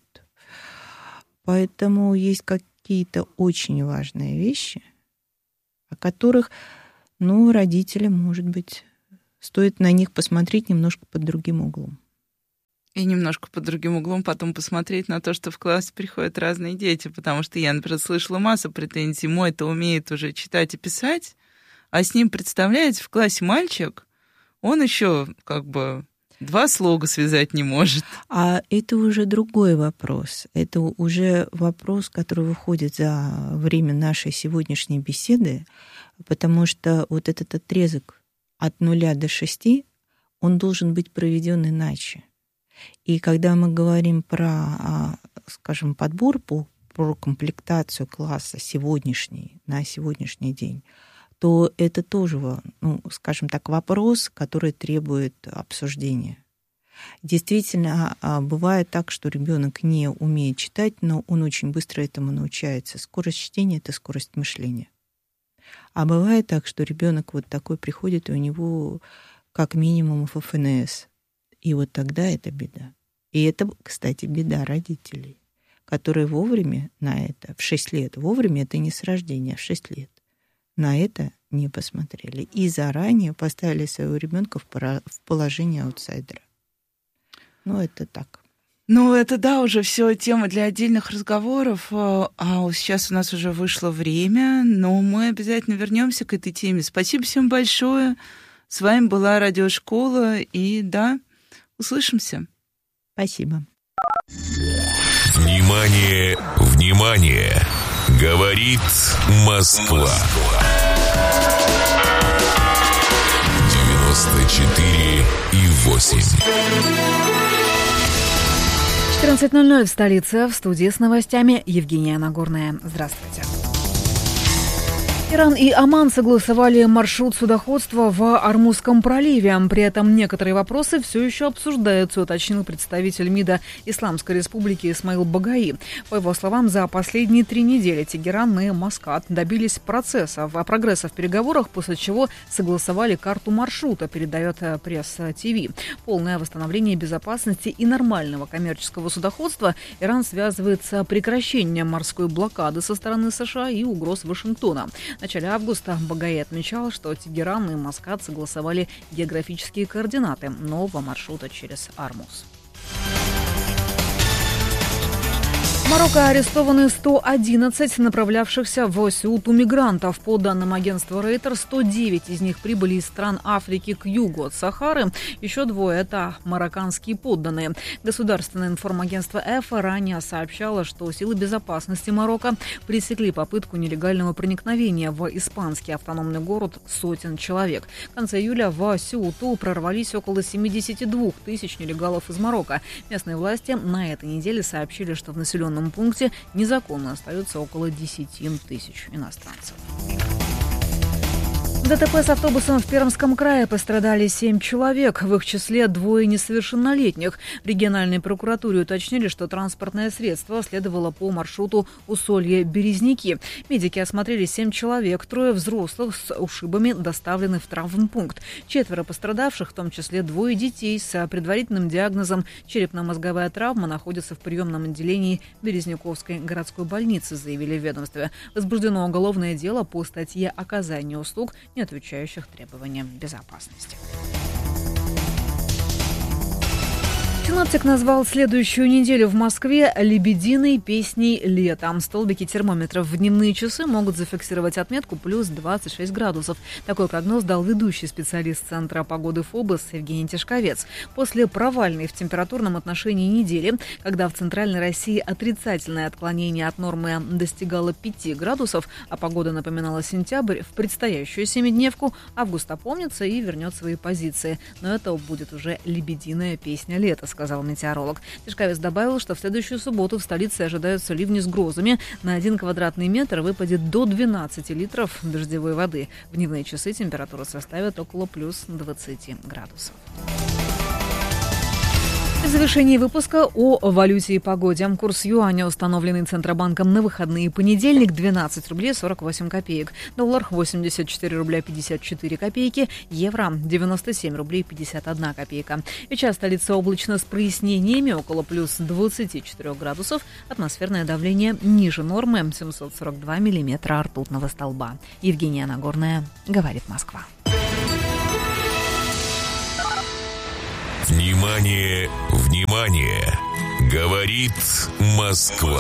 Поэтому есть какие-то очень важные вещи, о которых, ну, родителям, может быть, стоит на них посмотреть немножко под другим углом. И немножко под другим углом потом посмотреть на то, что в класс приходят разные дети, потому что я, например, слышала массу претензий. Мой-то умеет уже читать и писать, а с ним, представляете, в классе мальчик, он еще как бы два слога связать не может. А это уже другой вопрос. Это уже вопрос, который выходит за время нашей сегодняшней беседы, потому что вот этот отрезок от нуля до шести, он должен быть проведен иначе. И когда мы говорим про, скажем, подбор, про комплектацию класса сегодняшний, на сегодняшний день, то это тоже, ну, скажем так, вопрос, который требует обсуждения. Действительно, бывает так, что ребенок не умеет читать, но он очень быстро этому научается. Скорость чтения — это скорость мышления. А бывает так, что ребенок вот такой приходит, и у него как минимум эф эф эн эс. И вот тогда это беда. И это, кстати, беда родителей, которые вовремя на это, в шесть лет, вовремя это не с рождения, а в шесть лет, на это не посмотрели. И заранее поставили своего ребенка в положение аутсайдера. Ну, это так. Ну, это, да, уже все тема для отдельных разговоров. А сейчас у нас уже вышло время, но мы обязательно вернемся к этой теме. Спасибо всем большое. С вами была Радиошкола. И да, услышимся. Спасибо. Внимание, внимание! Говорит Москва. девяносто четыре и восемь. четырнадцать ноль ноль в столице. В студии с новостями Евгения Нагорная. Здравствуйте. Иран и Оман согласовали маршрут судоходства в Ормузском проливе. При этом некоторые вопросы все еще обсуждаются, уточнил представитель МИДа Исламской Республики Исмаил Багаи. По его словам, за последние три недели Тегеран и Маскат добились процессов, прогресса в переговорах, после чего согласовали карту маршрута, передает пресс-ТВ. Полное восстановление безопасности и нормального коммерческого судоходства Иран связывает с прекращением морской блокады со стороны США и угроз Вашингтона. В начале августа Багаи отмечал, что Тегеран и Маскат согласовали географические координаты нового маршрута через Ормуз. В Марокко арестованы сто одиннадцать направлявшихся в Сеуту мигрантов. По данным агентства Рейтер, сто девять из них прибыли из стран Африки к югу от Сахары. Еще двое – это марокканские подданные. Государственное информагентство ЭФА ранее сообщало, что силы безопасности Марокко пресекли попытку нелегального проникновения в испанский автономный город сотен человек. В конце июля в Сеуту прорвались около семьдесят два тысяч нелегалов из Марокко. Местные власти на этой неделе сообщили, что в населенном В этом пункте незаконно остается около десять тысяч иностранцев. В ДТП с автобусом в Пермском крае пострадали семь человек, в их числе двое несовершеннолетних. В региональной прокуратуре уточнили, что транспортное средство следовало по маршруту Усолье-Березники. Медики осмотрели семь человек, трое взрослых с ушибами доставлены в травмпункт. Четверо пострадавших, в том числе двое детей с предварительным диагнозом черепно-мозговая травма, находятся в приемном отделении Березняковской городской больницы, заявили в ведомстве. Возбуждено уголовное дело по статье «Оказание услуг, не отвечающих требованиям безопасности». Синоптик назвал следующую неделю в Москве «лебединой песней лета». Столбики термометров в дневные часы могут зафиксировать отметку плюс двадцать шесть градусов. Такой прогноз дал ведущий специалист Центра погоды ФОБОС Евгений Тишковец. После провальной в температурном отношении недели, когда в Центральной России отрицательное отклонение от нормы достигало пяти градусов, а погода напоминала сентябрь, в предстоящую семидневку август опомнится и вернет свои позиции. Но это будет уже «лебединая песня лета», сказал сказал метеоролог. Тишкавец добавил, что в следующую субботу в столице ожидаются ливни с грозами. На один квадратный метр выпадет до двенадцати литров дождевой воды. В дневные часы температура составит около плюс двадцати градусов. В завершении выпуска о валюте и погоде. Курс юаня, установленный Центробанком на выходные, понедельник, двенадцать рублей сорок восемь копеек. Доллар восемьдесят четыре рубля пятьдесят четыре копейки. Евро девяносто семь рублей пятьдесят одна копейка. Сейчас столица облачно с прояснениями, около плюс двадцати четырёх градусов. Атмосферное давление ниже нормы, семьсот сорок два миллиметра ртутного столба. Евгения Нагорная, говорит Москва. Внимание, внимание! Говорит Москва.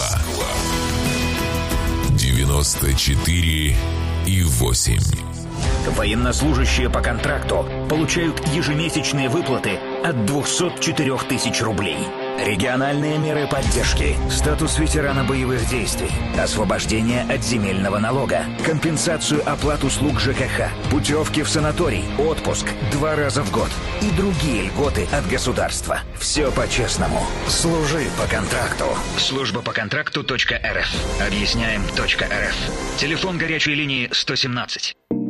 девяносто четыре и восемь. Военнослужащие по контракту получают ежемесячные выплаты от двухсот четырёх тысяч рублей. Региональные меры поддержки, статус ветерана боевых действий, освобождение от земельного налога, компенсацию оплат услуг ЖКХ, путевки в санаторий, отпуск два раза в год и другие льготы от государства. Все по-честному. Служи по контракту. Служба по контракту точка эр эф. Объясняем точка эр эф. Телефон горячей линии сто семнадцать.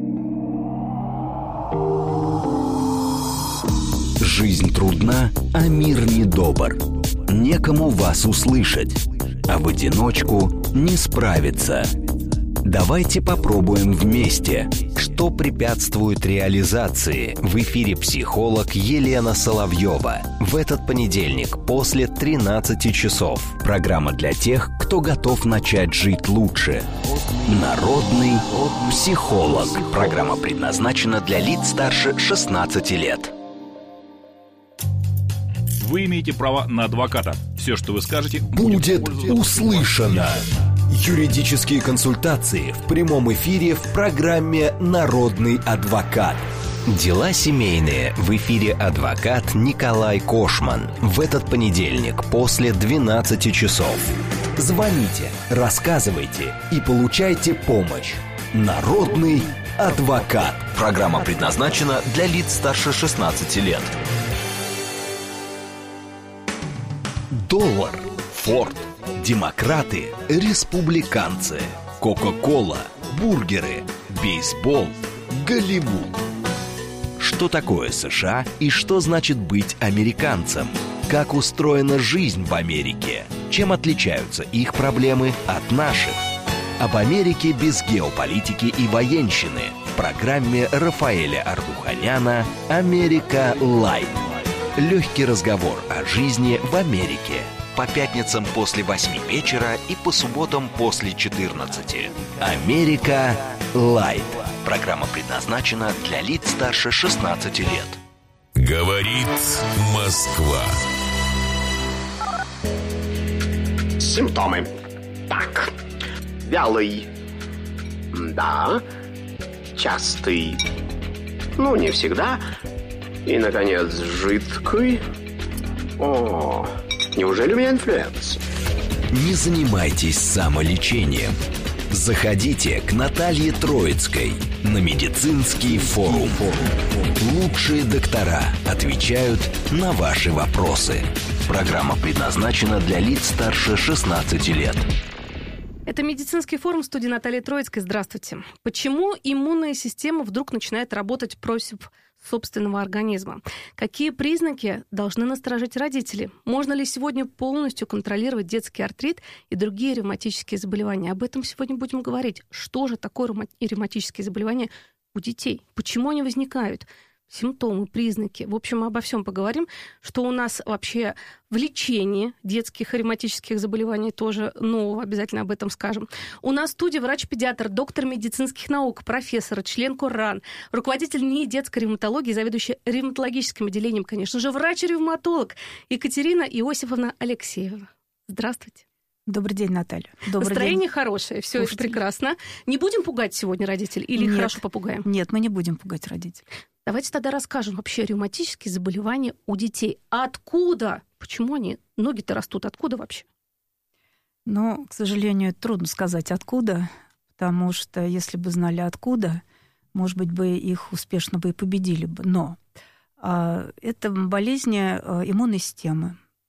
Жизнь трудна, а мир недобр. Некому вас услышать, а в одиночку не справиться. Давайте попробуем вместе. Что препятствует реализации? В эфире психолог Елена Соловьева. В этот понедельник после тринадцати часов. Программа для тех, кто готов начать жить лучше. Народный психолог. Программа предназначена для лиц старше шестнадцати лет. Вы имеете право на адвоката. Все, что вы скажете, будет услышано. Юридические консультации в прямом эфире в программе «Народный адвокат». Дела семейные. В эфире адвокат Николай Кошман. В этот понедельник после двенадцати часов. Звоните, рассказывайте и получайте помощь. «Народный адвокат». Программа предназначена для лиц старше шестнадцати лет. Доллар, Форд, демократы, республиканцы, Кока-кола, бургеры, бейсбол, Голливуд. Что такое США и что значит быть американцем? Как устроена жизнь в Америке? Чем отличаются их проблемы от наших? Об Америке без геополитики и военщины в программе Рафаэля Ардуханяна «Америка Лайт». Легкий разговор о жизни в Америке. По пятницам после восьми вечера и по субботам после четырнадцати. «Америка Лайт». Программа предназначена для лиц старше шестнадцати лет. Говорит Москва. Симптомы. Так. Вялый. Да. Частый. Ну, не всегда. И, наконец, жидкий. О, неужели у меня инфлюенс? Не занимайтесь самолечением. Заходите к Наталье Троицкой на медицинский форум. Лучшие доктора отвечают на ваши вопросы. Программа предназначена для лиц старше шестнадцати лет. Это медицинский форум, в студии Натальи Троицкой. Здравствуйте. Почему иммунная система вдруг начинает работать против собственного организма? Какие признаки должны насторожить родители? Можно ли сегодня полностью контролировать детский артрит и другие ревматические заболевания? Об этом сегодня будем говорить. Что же такое ревматические заболевания у детей? Почему они возникают? Симптомы, признаки. В общем, обо всем поговорим. Что у нас вообще в лечении детских ревматических заболеваний тоже нового, обязательно об этом скажем. У нас в студии врач-педиатр, доктор медицинских наук, профессор, член КОРРАН, руководитель НИИ детской ревматологии, заведующая ревматологическим отделением, конечно же, врач-ревматолог Екатерина Иосифовна Алексеева. Здравствуйте. Добрый день, Наталья. Добрый Настроение день. Хорошее, все это прекрасно. Не будем пугать сегодня родителей или Нет. хорошо попугаем? Нет, мы не будем пугать родителей. Давайте тогда расскажем вообще ревматические заболевания у детей. Откуда? Почему они, ноги-то растут? Откуда вообще? Ну, к сожалению, трудно сказать откуда, потому что если бы знали откуда, может быть, бы их успешно бы и победили бы. Но а, это болезни иммунной системы.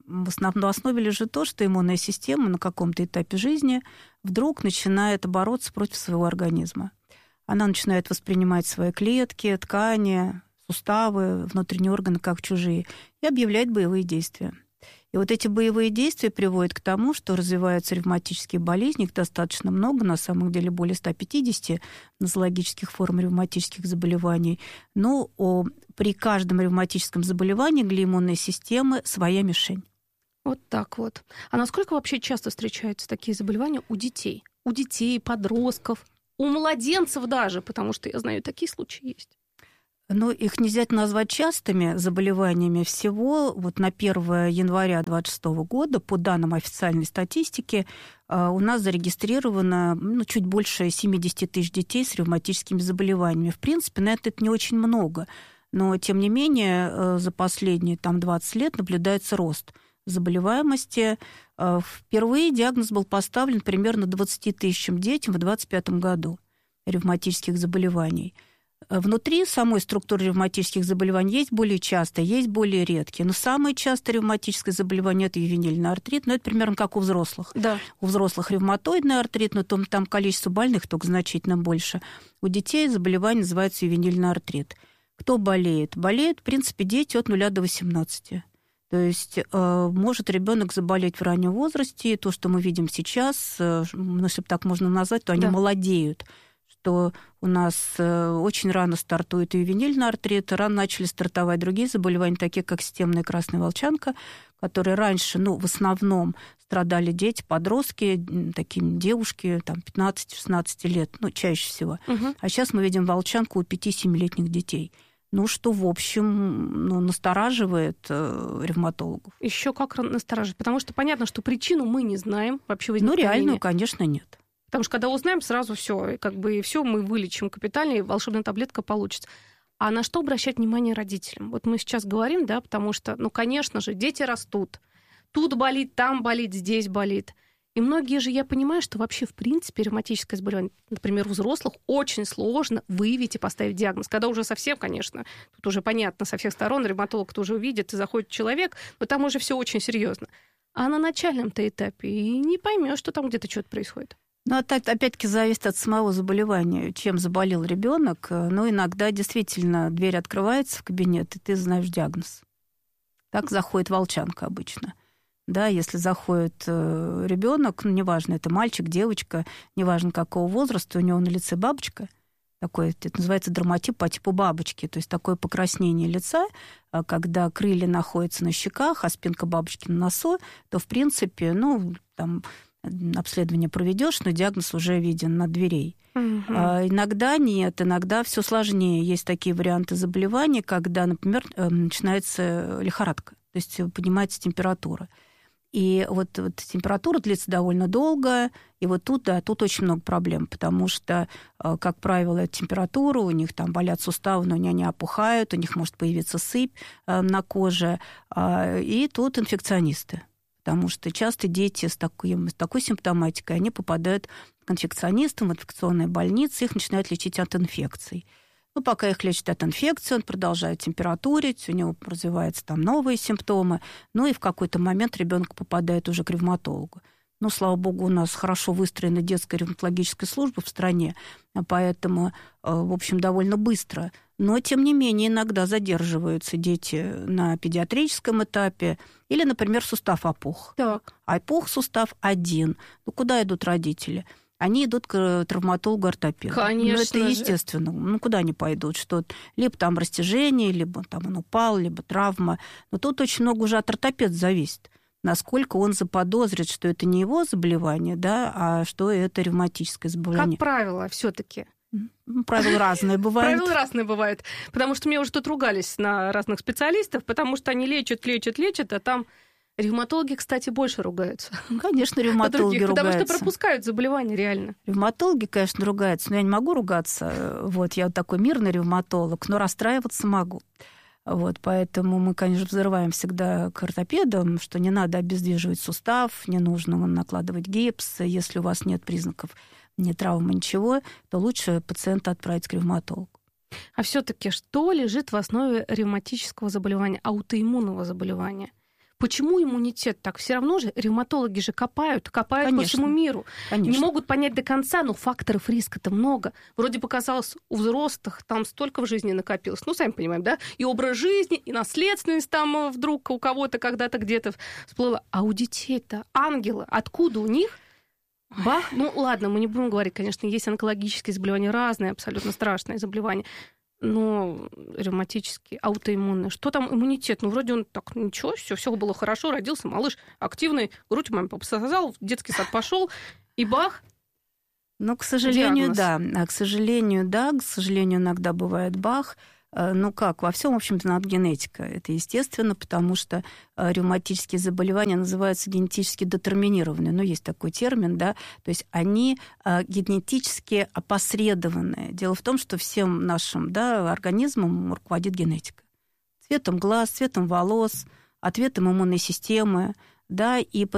в основном в основе лежит то, что иммунная система на каком-то этапе жизни вдруг начинает бороться против своего организма. Она начинает воспринимать свои клетки, ткани, суставы, внутренние органы как чужие и объявлять боевые действия. И вот эти боевые действия приводят к тому, что развиваются ревматические болезни, их достаточно много, на самом деле более ста пятидесяти нозологических форм ревматических заболеваний. Но о, при каждом ревматическом заболевании для иммунной системы своя мишень. Вот так вот. А насколько вообще часто встречаются такие заболевания у детей? У детей, подростков, у младенцев даже, потому что я знаю, такие случаи есть. Ну, их нельзя назвать частыми заболеваниями. Всего вот на первое января две тысячи двадцать шестого года, по данным официальной статистики, у нас зарегистрировано ну, чуть больше семьдесят тысяч детей с ревматическими заболеваниями. В принципе, на это не очень много. Но, тем не менее, за последние там, двадцать лет наблюдается рост заболеваемости. Впервые диагноз был поставлен примерно двадцати тысячам детям в двадцать пятом году ревматических заболеваний. Внутри самой структуры ревматических заболеваний есть более частые, есть более редкие. Но самое частое ревматическое заболевание – это ювенильный артрит. Но это примерно как у взрослых. Да. У взрослых ревматоидный артрит, но там, там количество больных только значительно больше. У детей заболевание называется ювенильный артрит. Кто болеет? Болеют, в принципе, дети от нуля до восемнадцати. То есть э, может ребенок заболеть в раннем возрасте. То, что мы видим сейчас, э, ну, если так можно назвать, то они да. молодеют. Что у нас очень рано стартует и ювенильный артрит, рано начали стартовать другие заболевания, такие как системная красная волчанка, которые раньше, ну, в основном страдали дети, подростки, такие девушки, там, пятнадцать-шестнадцать лет, ну, чаще всего. Угу. А сейчас мы видим волчанку у пяти-семилетних детей. Ну, что, в общем, ну, настораживает э, ревматологов. Еще как настораживает, потому что понятно, что причину мы не знаем вообще возникновения. Ну, реальную, конечно, нет. Потому что когда узнаем, сразу все, как бы и все мы вылечим капитально, и волшебная таблетка получится. А на что обращать внимание родителям? Вот мы сейчас говорим, да, потому что, ну, конечно же, дети растут. Тут болит, там болит, здесь болит. И многие же, я понимаю, что вообще, в принципе, ревматическое заболевание, например, у взрослых очень сложно выявить и поставить диагноз. Когда уже совсем, конечно, тут уже понятно со всех сторон, ревматолог тоже увидит, и заходит человек, но там уже все очень серьезно. А на начальном-то этапе и не поймешь, что там где-то что-то происходит. Ну, опять-таки, зависит от самого заболевания, чем заболел ребенок. Но иногда действительно дверь открывается в кабинет, и ты знаешь диагноз. Так заходит волчанка обычно. Да, если заходит ребенок, ну, неважно, это мальчик, девочка, неважно какого возраста, у него на лице бабочка, такой, это называется дерматит по типу бабочки, то есть такое покраснение лица, когда крылья находятся на щеках, а спинка бабочки на носу, то, в принципе, ну, там... обследование проведешь, но диагноз уже виден на дверей. Угу. А иногда нет, иногда все сложнее. Есть такие варианты заболеваний, когда, например, начинается лихорадка, то есть поднимается температура. И вот, вот температура длится довольно долго, и вот тут, да, тут очень много проблем, потому что, как правило, это температура, у них там болят суставы, но они опухают, у них может появиться сыпь на коже, и тут инфекционисты. Потому что часто дети с такой, с такой симптоматикой, они попадают к инфекционистам в инфекционные больницы, их начинают лечить от инфекций. Ну, пока их лечат от инфекции, он продолжает температурить, у него развиваются там новые симптомы, ну и в какой-то момент ребенок попадает уже к ревматологу. Ну, слава богу, у нас хорошо выстроена детская ревматологическая служба в стране, поэтому, в общем, довольно быстро. Но, тем не менее, иногда задерживаются дети на педиатрическом этапе или, например, сустав опух. Так. Опух сустав один. Ну, куда идут родители? Они идут к травматологу-ортопеду. Конечно. Ну, это естественно. Же. Ну, куда они пойдут? Что либо там растяжение, либо там он упал, либо травма. Но тут очень много уже от ортопеда зависит. Насколько он заподозрит, что это не его заболевание, да, а что это ревматическое заболевание. Как правило, все-таки. Правила разные бывают. Правила разные бывают. Потому что мне уже тут ругались на разных специалистов, потому что они лечат, лечат, лечат, а там ревматологи, кстати, больше ругаются. Конечно, ревматологи ругаются. Потому что пропускают заболевания реально. Ревматологи, конечно, ругаются, но я не могу ругаться. Вот, я вот такой мирный ревматолог, но расстраиваться могу. Вот, поэтому мы, конечно, взрываем всегда к ортопедам, что не надо обездвиживать сустав, не нужно накладывать гипс. Если у вас нет признаков ни травмы, ничего, то лучше пациента отправить к ревматологу. А все-таки что лежит в основе ревматического заболевания, аутоиммунного заболевания? Почему иммунитет так? Все равно же ревматологи же копают, копают Конечно. По всему миру. Конечно. Не могут понять до конца, но факторов риска-то много. Вроде бы казалось, у взрослых там столько в жизни накопилось. Ну, сами понимаем, да? И образ жизни, и наследственность там вдруг у кого-то когда-то где-то всплыла. А у детей-то ангелы. Откуда у них? Бах! Ну, ладно, мы не будем говорить, конечно, есть онкологические заболевания разные, абсолютно страшные заболевания. Но ревматические, аутоиммунные. Что там иммунитет? Ну, вроде он так, ничего, все, все было хорошо, родился малыш активный, грудь у мамы папа сказал, в детский сад пошел, и бах. Ну, к сожалению, диагноз. да. А к сожалению, да, к сожалению, иногда бывает бах. Ну как, во всем, в общем-то, надо генетика. Это естественно, потому что ревматические заболевания называются генетически детерминированные. Ну, есть такой термин, да. То есть они генетически опосредованные. Дело в том, что всем нашим, да, организмом руководит генетика. Цветом глаз, цветом волос, ответом иммунной системы. Да, и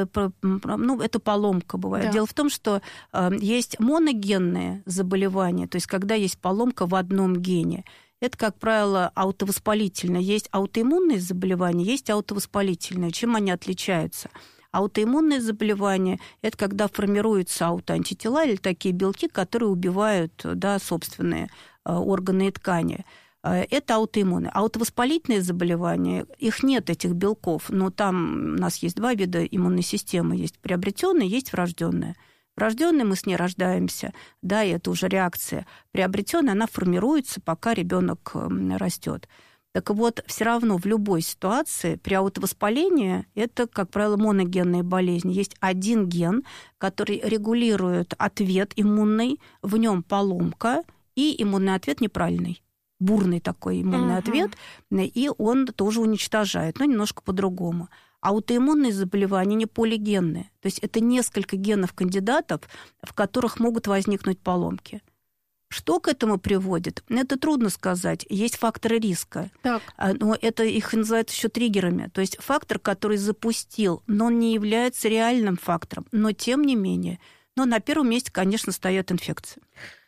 ну, это поломка бывает. Да. Дело в том, что есть моногенные заболевания, то есть когда есть поломка в одном гене. Это, как правило, аутовоспалительное. Есть аутоиммунные заболевания, есть аутовоспалительные. Чем они отличаются? Аутоиммунные заболевания – это когда формируются аутоантитела или такие белки, которые убивают, да, собственные органы и ткани. Это аутоиммунные. Аутовоспалительные заболевания, их нет, этих белков, но там у нас есть два вида иммунной системы. Есть приобретенная, есть врожденная. Врожденной мы с ней рождаемся, да, и это уже реакция. Приобретенная, она формируется, пока ребенок растет. Так вот, все равно в любой ситуации при аутовоспалении это, как правило, моногенные болезни. Есть один ген, который регулирует ответ иммунный, в нем поломка, и иммунный ответ неправильный. Бурный такой иммунный uh-huh. ответ, и он тоже уничтожает, но немножко по-другому. Аутоиммунные заболевания не полигенные, то есть это несколько генов-кандидатов, в которых могут возникнуть поломки. Что к этому приводит? Это трудно сказать. Есть факторы риска, так. но это их называют еще триггерами. То есть фактор, который запустил, но он не является реальным фактором, но тем не менее. Но на первом месте, конечно, стоят инфекции.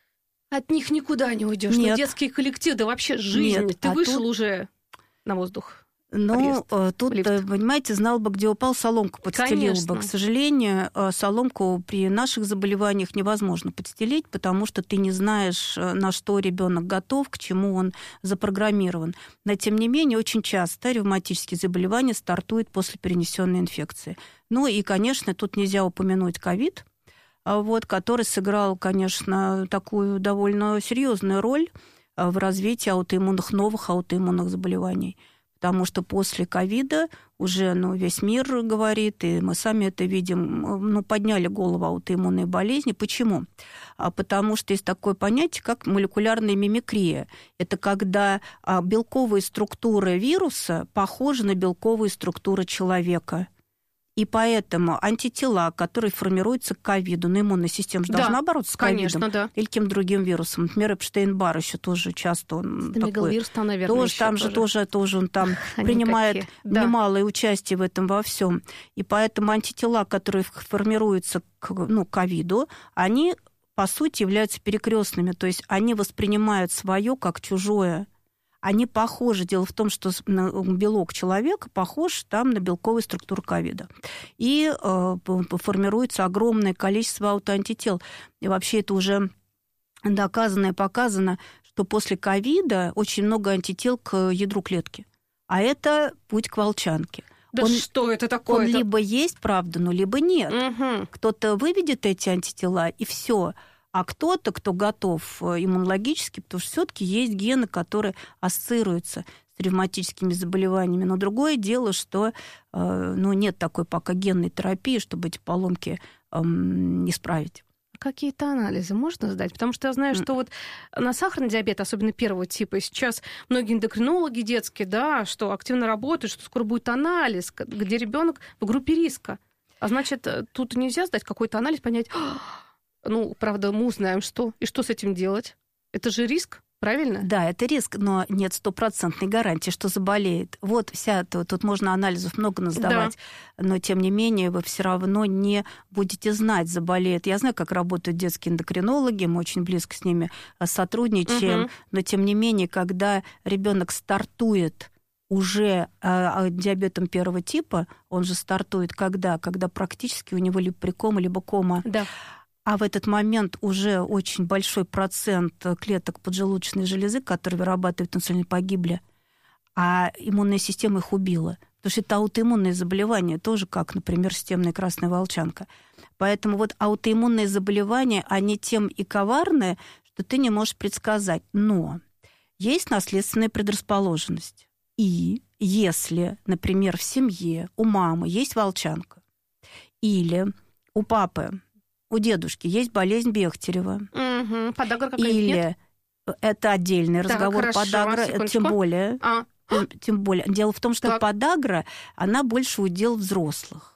От них никуда не уйдешь. Нет. Ну, детский коллектив, да вообще жизнь. Нет. Ты а вышел тут... уже на воздух. Ну, Подъезд, тут, лифт. Понимаете, знал бы, где упал, соломку подстелил Конечно. бы. К сожалению, соломку при наших заболеваниях невозможно подстелить, потому что ты не знаешь, на что ребенок готов, к чему он запрограммирован. Но, тем не менее, очень часто ревматические заболевания стартуют после перенесенной инфекции. Ну и, конечно, тут нельзя упомянуть ковид, вот, который сыграл, конечно, такую довольно серьезную роль в развитии аутоиммунных, новых аутоиммунных заболеваний. Потому что после ковида уже ну, весь мир говорит, и мы сами это видим, ну, подняли голову аутоиммунные болезни. Почему? Потому что есть такое понятие, как молекулярная мимикрия. Это когда белковые структуры вируса похожи на белковые структуры человека. И поэтому антитела, которые формируются к ковиду, но иммунная система же да, должна бороться с ковидом. Конечно, да. Или каким другим вирусом. Например, Эпштейн-Бар еще тоже часто он такой. Вирус там, наверное, тоже, там же тоже, тоже он там принимает да. немалое участие в этом во всем. И поэтому антитела, которые формируются к ну, ковиду, они, по сути, являются перекрестными. То есть они воспринимают свое как чужое. Они похожи. Дело в том, что белок человека похож там на белковую структуру ковида. И э, формируется огромное количество аутоантител. И вообще это уже доказано и показано, что после ковида очень много антител к ядру клетки. А это путь к волчанке. Да он, что это такое? Он либо есть, правда, но либо нет. Угу. Кто-то выведет эти антитела, и все. А кто-то, кто готов иммунологически, потому что все-таки есть гены, которые ассоциируются с ревматическими заболеваниями. Но другое дело, что ну, нет такой пока генной терапии, чтобы эти поломки эм, исправить. Какие-то анализы можно сдать? Потому что я знаю, что вот на сахарный диабет, особенно первого типа, сейчас многие эндокринологи детские, да, что активно работают, что скоро будет анализ, где ребенок в группе риска. А значит, тут нельзя сдать какой-то анализ, понять... Ну, правда, мы узнаем, что. И что с этим делать? Это же риск, правильно? Да, это риск, но нет стопроцентной гарантии, что заболеет. Вот вся, тут, тут можно анализов много насдавать, да. Но, тем не менее, вы все равно не будете знать, заболеет. Я знаю, как работают детские эндокринологи, мы очень близко с ними сотрудничаем, угу. Но, тем не менее, когда ребенок стартует уже э, диабетом первого типа, он же стартует когда? Когда практически у него либо прикома, либо кома. Да. А в этот момент уже очень большой процент клеток поджелудочной железы, которые вырабатывают инсулин, погибли, а иммунная система их убила. Потому что это аутоиммунные заболевания, тоже как, например, системная красная волчанка. Поэтому вот аутоиммунные заболевания, они тем и коварны, что ты не можешь предсказать. Но есть наследственная предрасположенность. И если, например, в семье у мамы есть волчанка, или у папы, у дедушки есть болезнь Бехтерева, угу. Подагра какая-то или нет? Это отдельный Так, разговор, хорошо, подагра, секундочку. тем более, А. тем более. Дело в том, что Так. подагра, она больше удел взрослых.